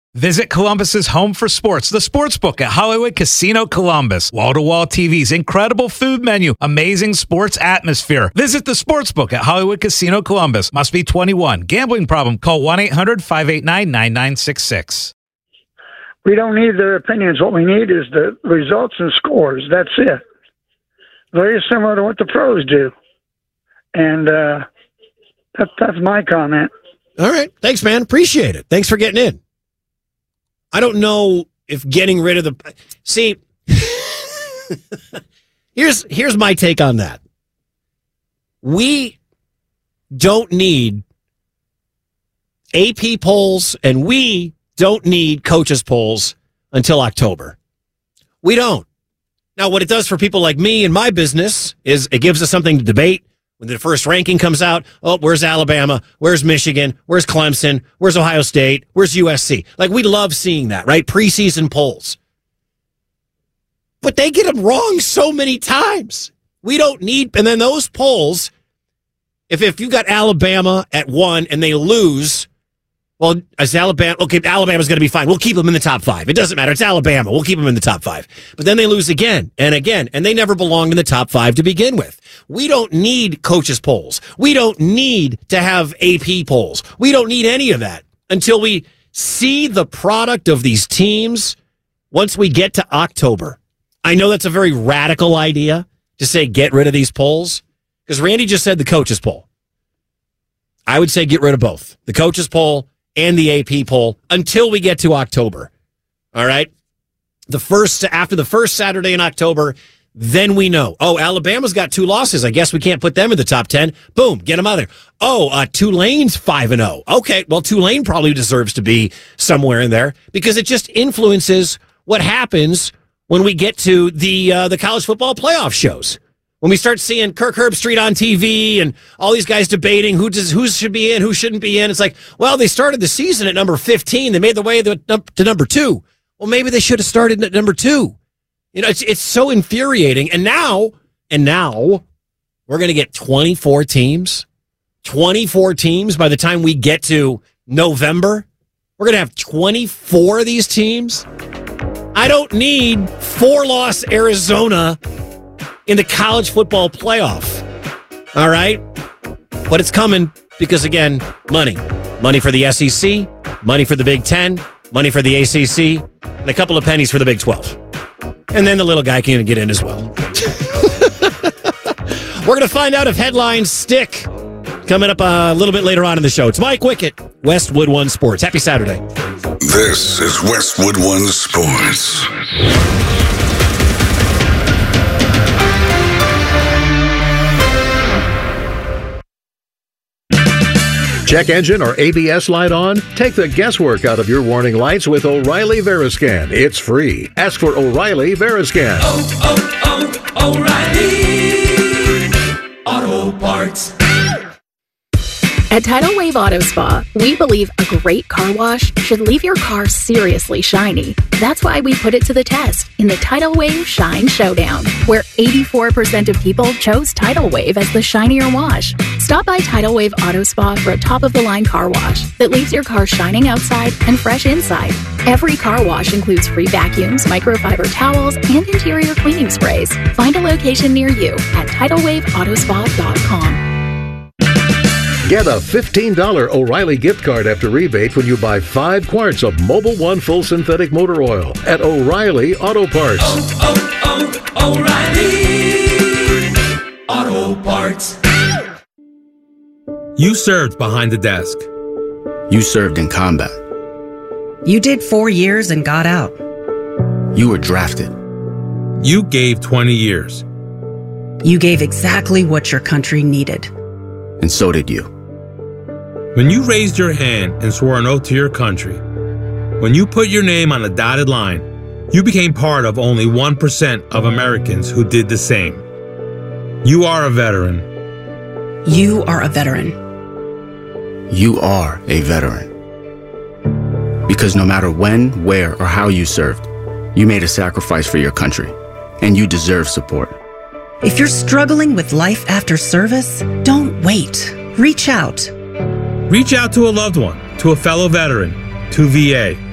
Visit Columbus's home for sports, the Sportsbook at Hollywood Casino Columbus. Wall-to-wall TVs, incredible food menu, amazing sports atmosphere. Visit the Sportsbook at Hollywood Casino Columbus. Must be 21. Gambling problem? Call 1-800-589-9966. We don't need their opinions. What we need is the results and scores. That's it. Very similar to what the pros do. And that's my comment. All right. Thanks, man. Appreciate it. Thanks for getting in. I don't know if getting rid of the... See, here's my take on that. We don't need AP polls, and we don't need coaches polls until October. We don't. Now, what it does for people like me and my business is it gives us something to debate. When the first ranking comes out, oh, where's Alabama? Where's Michigan? Where's Clemson? Where's Ohio State? Where's USC? Like, we love seeing that, right? Preseason polls. But they get them wrong so many times. We don't need, and then those polls, if you got Alabama at 1 and they lose, well, is Alabama, okay, Alabama's going to be fine. We'll keep them in the top 5. It doesn't matter. It's Alabama. We'll keep them in the top 5. But then they lose again and again, and they never belonged in the top 5 to begin with. We don't need coaches polls. We don't need to have AP polls. We don't need any of that until we see the product of these teams once we get to October. I know that's a very radical idea to say get rid of these polls because Randy just said the coaches poll. I would say get rid of both, the coaches poll and the AP poll until we get to October. All right? After the first Saturday in October, then we know. Oh, Alabama's got 2 losses. I guess we can't put them in the top 10. Boom, get them out of there. Oh, Tulane's 5-0. Okay, well, Tulane probably deserves to be somewhere in there because it just influences what happens when we get to the college football playoff shows. When we start seeing Kirk Herbstreit on TV and all these guys debating who should be in, who shouldn't be in, it's like, well, they started the season at number 15. They made the way to number 2. Well, maybe they should have started at number 2. You know, it's so infuriating. And now we're going to get 24 teams. 24 teams by the time we get to November. We're going to have 24 of these teams. I don't need 4-loss Arizona in the college football playoff. All right? But it's coming because, again, money. Money for the SEC, money for the Big Ten, money for the ACC, and a couple of pennies for the Big 12. And then the little guy can get in as well. We're going to find out if headlines stick coming up a little bit later on in the show. It's Mike Wickett, Westwood One Sports. Happy Saturday. This is Westwood One Sports. Check engine or ABS light on? Take the guesswork out of your warning lights with O'Reilly Veriscan. It's free. Ask for O'Reilly Veriscan. O'Reilly Auto Parts. At Tidal Wave Auto Spa, we believe a great car wash should leave your car seriously shiny. That's why we put it to the test in the Tidal Wave Shine Showdown, where 84% of people chose Tidal Wave as the shinier wash. Stop by Tidal Wave Auto Spa for a top-of-the-line car wash that leaves your car shining outside and fresh inside. Every car wash includes free vacuums, microfiber towels, and interior cleaning sprays. Find a location near you at TidalWaveAutospa.com. Get a $15 O'Reilly gift card after rebate when you buy 5 quarts of Mobil 1 full synthetic motor oil at O'Reilly Auto Parts. O'Reilly Auto Parts. You served behind the desk. You served in combat. You did 4 years and got out. You were drafted. You gave 20 years. You gave exactly what your country needed. And so did you. When you raised your hand and swore an oath to your country, when you put your name on a dotted line, you became part of only 1% of Americans who did the same. You are a veteran. You are a veteran. You are a veteran. Because no matter when, where, or how you served, you made a sacrifice for your country, and you deserve support. If you're struggling with life after service, don't wait. Reach out. Reach out to a loved one, to a fellow veteran, to VA.